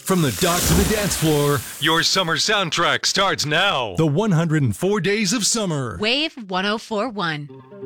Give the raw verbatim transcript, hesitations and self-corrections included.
From the dock to the dance floor, your summer soundtrack starts now. The one hundred four Days of Summer. Wave one oh four point one.